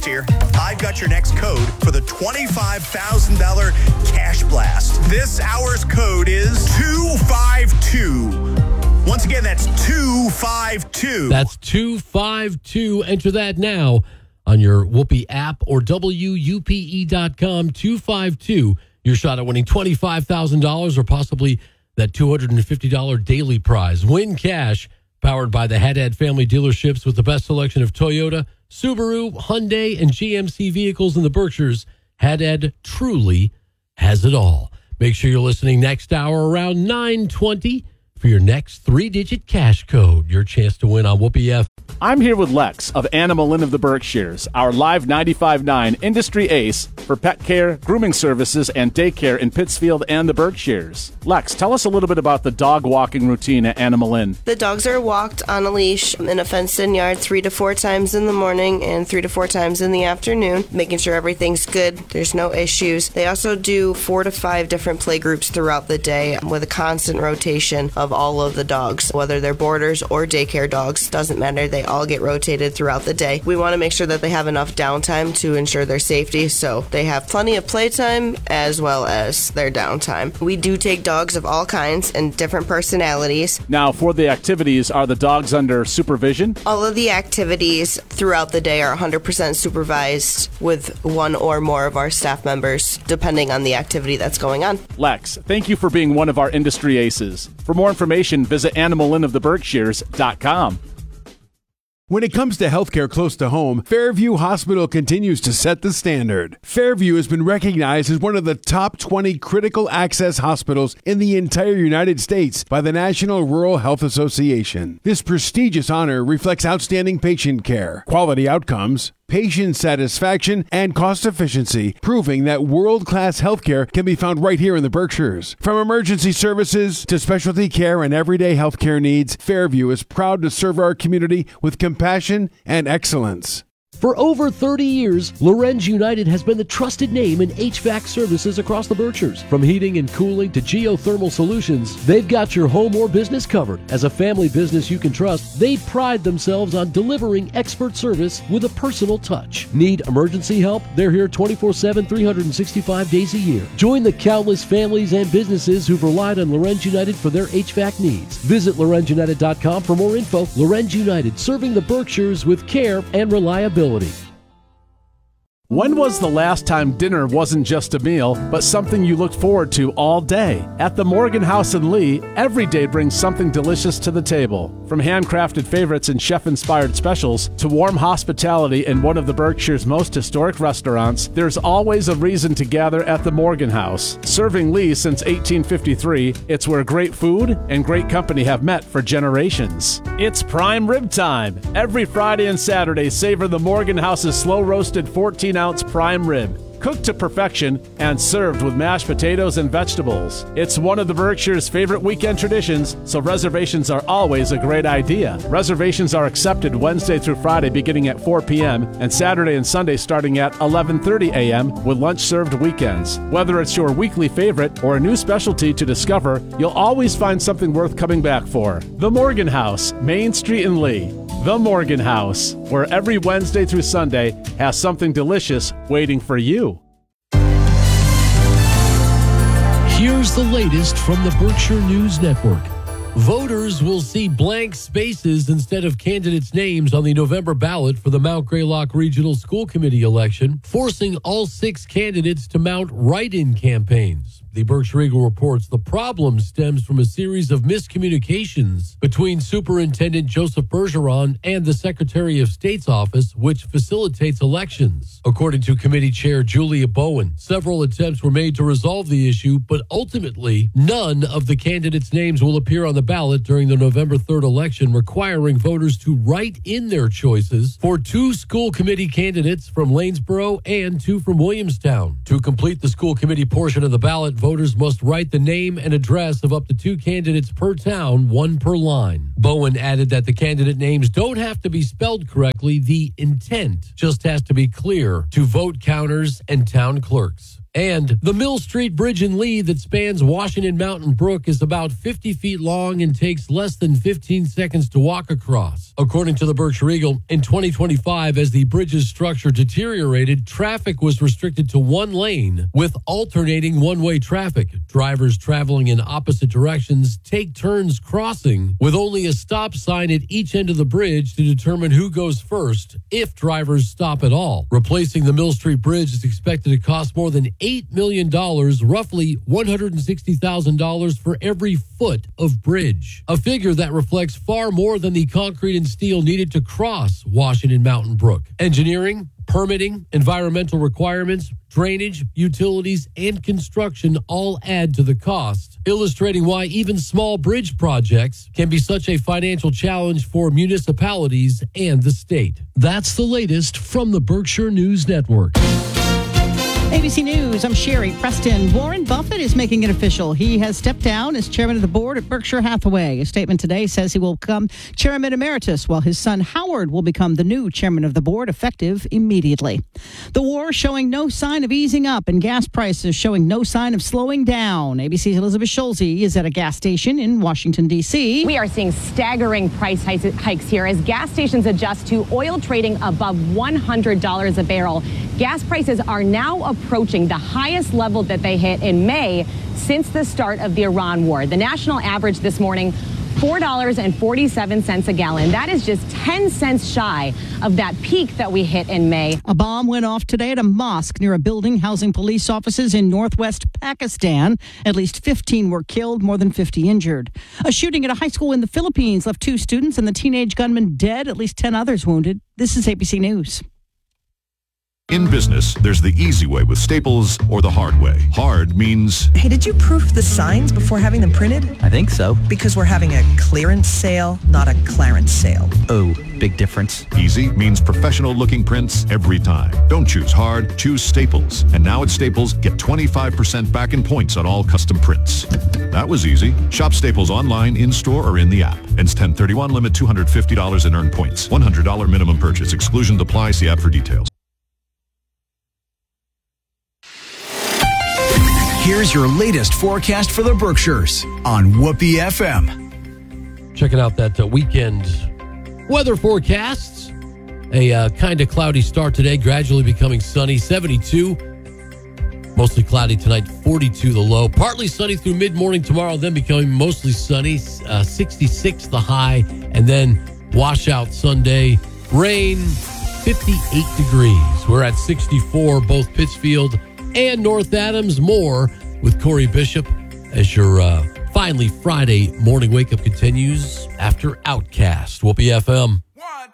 West here. I've got your next code for the $25,000 cash blast. This hour's code is 252. Once again, that's 252. That's 252. Enter that now on your Whoopee app or WUPE.com. 252. Your shot at winning $25,000 or possibly that $250 daily prize. Win cash powered by the Haddad family dealerships with the best selection of Toyota, Subaru, Hyundai, and GMC vehicles in the Berkshires. Haddad truly has it all. Make sure you're listening next hour around 9:20 for your next three-digit cash code. Your chance to win on Whoopee F. I'm here with Lex of Animal Inn of the Berkshires, our live 95.9 industry ace for pet care, grooming services, and daycare in Pittsfield and the Berkshires. Lex, tell us a little bit about the dog walking routine at Animal Inn. The dogs are walked on a leash in a fenced-in yard 3 to 4 times in the morning and 3 to 4 times in the afternoon, making sure everything's good, there's no issues. They also do 4 to 5 different play groups throughout the day with a constant rotation of all of the dogs, whether they're boarders or daycare dogs, doesn't matter. They all get rotated throughout the day. We want to make sure that they have enough downtime to ensure their safety, so they have plenty of playtime as well as their downtime. We do take dogs of all kinds and different personalities. Now, for the activities, are the dogs under supervision? All of the activities throughout the day are 100% supervised with one or more of our staff members, depending on the activity that's going on. Lex, thank you for being one of our industry aces. For more information, visit animalinoftheberkshires.com. When it comes to healthcare close to home, Fairview Hospital continues to set the standard. Fairview has been recognized as one of the top 20 critical access hospitals in the entire United States by the National Rural Health Association. This prestigious honor reflects outstanding patient care, quality outcomes, patient satisfaction, and cost efficiency, proving that world-class healthcare can be found right here in the Berkshires. From emergency services to specialty care and everyday healthcare needs, Fairview is proud to serve our community with compassion and excellence. For over 30 years, Lorenz United has been the trusted name in HVAC services across the Berkshires. From heating and cooling to geothermal solutions, they've got your home or business covered. As a family business you can trust, they pride themselves on delivering expert service with a personal touch. Need emergency help? They're here 24/7, 365 days a year. Join the countless families and businesses who've relied on Lorenz United for their HVAC needs. Visit LorenzUnited.com for more info. Lorenz United, serving the Berkshires with care and reliability. When was the last time dinner wasn't just a meal, but something you looked forward to all day? At the Morgan House in Lee, every day brings something delicious to the table. From handcrafted favorites and chef-inspired specials to warm hospitality in one of the Berkshire's most historic restaurants, there's always a reason to gather at the Morgan House. Serving Lee since 1853, it's where great food and great company have met for generations. It's prime rib time. Every Friday and Saturday, savor the Morgan House's slow-roasted 14-ounce prime rib, cooked to perfection and served with mashed potatoes and vegetables. It's one of the Berkshire's favorite weekend traditions, so reservations are always a great idea. Reservations are accepted Wednesday through Friday beginning at 4 p.m. and Saturday and Sunday starting at 11:30 a.m. with lunch served weekends. Whether it's your weekly favorite or a new specialty to discover, you'll always find something worth coming back for. The Morgan House, Main Street in Lee. The Morgan House, where every Wednesday through Sunday has something delicious waiting for you. Here's the latest from the Berkshire News Network. Voters will see blank spaces instead of candidates' names on the November ballot for the Mount Greylock Regional School Committee election, forcing all 6 candidates to mount write-in campaigns. The Berkshire Eagle reports the problem stems from a series of miscommunications between Superintendent Joseph Bergeron and the Secretary of State's office, which facilitates elections. According to committee chair Julia Bowen, several attempts were made to resolve the issue, but ultimately none of the candidates' names will appear on the ballot during the November 3rd election, requiring voters to write in their choices for 2 school committee candidates from Lanesboro and 2 from Williamstown. To complete the school committee portion of the ballot, voters must write the name and address of up to 2 candidates per town, 1 per line. Bowen added that the candidate names don't have to be spelled correctly. The intent just has to be clear to vote counters and town clerks. And the Mill Street Bridge in Lee that spans Washington Mountain Brook is about 50 feet long and takes less than 15 seconds to walk across. According to the Berkshire Eagle, in 2025, as the bridge's structure deteriorated, traffic was restricted to one lane with alternating one-way traffic. Drivers traveling in opposite directions take turns crossing with only a stop sign at each end of the bridge to determine who goes first, if drivers stop at all. Replacing the Mill Street Bridge is expected to cost more than $8 million, roughly $160,000 for every foot of bridge, a figure that reflects far more than the concrete and steel needed to cross Washington Mountain Brook. Engineering, permitting, environmental requirements, drainage, utilities, and construction all add to the cost, illustrating why even small bridge projects can be such a financial challenge for municipalities and the state. That's the latest from the Berkshire News Network. ABC News, I'm Sherry Preston. Warren Buffett is making it official. He has stepped down as chairman of the board at Berkshire Hathaway. A statement today says he will become chairman emeritus, while his son Howard will become the new chairman of the board, effective immediately. The war showing no sign of easing up, and gas prices showing no sign of slowing down. ABC's Elizabeth Schulze is at a gas station in Washington, D.C. We are seeing staggering price hikes here as gas stations adjust to oil trading above $100 a barrel. Gas prices are now approaching the highest level that they hit in May since the start of the Iran war. The national average this morning, $4.47 a gallon. That is just 10 cents shy of that peak that we hit in May. A bomb went off today at a mosque near a building housing police offices in northwest Pakistan. At least 15 were killed, more than 50 injured. A shooting at a high school in the Philippines left 2 students and the teenage gunman dead, at least 10 others wounded. This is ABC News. In business, there's the easy way with Staples or the hard way. Hard means... Hey, did you proof the signs before having them printed? I think so. Because we're having a clearance sale, not a Clarence sale. Oh, big difference. Easy means professional-looking prints every time. Don't choose hard, choose Staples. And now at Staples, get 25% back in points on all custom prints. That was easy. Shop Staples online, in-store, or in the app. Ends 10/31, limit $250 in earned points. $100 minimum purchase. Exclusions apply. See app for details. Here's your latest forecast for the Berkshires on Whoopee FM. Checking out that weekend weather forecasts. A kind of cloudy start today, gradually becoming sunny. 72. Mostly cloudy tonight, 42 the low. Partly sunny through mid-morning tomorrow, then becoming mostly sunny. 66 the high, and then washout Sunday. Rain, 58 degrees. We're at 64, both Pittsfield and North Adams. More with Corey Bishop as your finally Friday morning wake-up continues after Outcast. Whoopee FM.